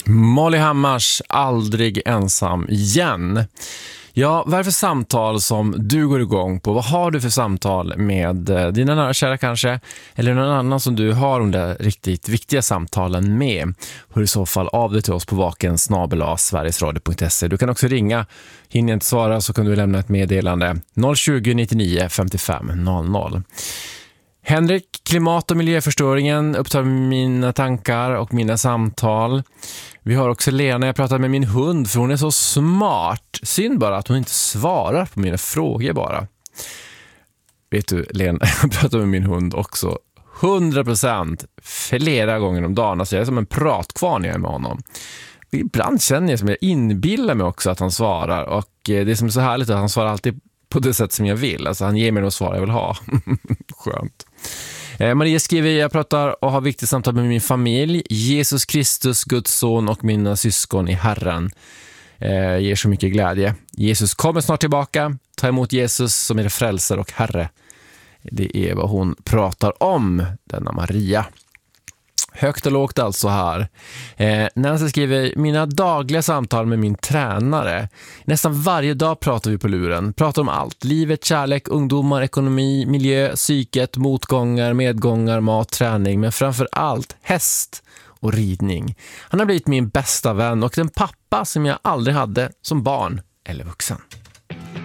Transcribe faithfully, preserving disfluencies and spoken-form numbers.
Molly Hammars Aldrig ensam igen. Ja, vad är det för samtal som du går igång på? Vad har du för samtal med dina nära kära kanske? Eller någon annan som du har de där riktigt viktiga samtalen med? Hör i så fall av dig till oss på vaken snabel-a sverigesradio punkt se. Du kan också ringa. Hinner jag inte svara så kan du lämna ett meddelande noll tjugo, nittionio, femtiofem, noll noll. Henrik, klimat- och miljöförstöringen upptar mina tankar och mina samtal. Vi har också Lena, jag pratar med min hund för hon är så smart. Synd bara att hon inte svarar på mina frågor bara. Vet du, Lena, jag pratar med min hund också hundra procent flera gånger om dagen. Alltså jag är som en pratkvarn när jag är med honom. Ibland känner jag som jag inbillar mig också att han svarar. Och det är som så härligt att han svarar alltid på det sätt som jag vill. Alltså han ger mig de svar jag vill ha. Skönt. Eh, Maria skriver, jag pratar och har viktigt samtal med min familj. Jesus Kristus, Guds son och mina syskon i Herren eh, ger så mycket glädje. Jesus kommer snart tillbaka. Ta emot Jesus som är frälsare och Herre. Det är vad hon pratar om, denna Maria. Högt och lågt alltså här. Eh, Nancy skriver, mina dagliga samtal med min tränare. Nästan varje dag pratar vi på luren. Pratar om allt. Livet, kärlek, ungdomar, ekonomi, miljö, psyket, motgångar, medgångar, mat, träning. Men framför allt häst och ridning. Han har blivit min bästa vän och den pappa som jag aldrig hade som barn eller vuxen.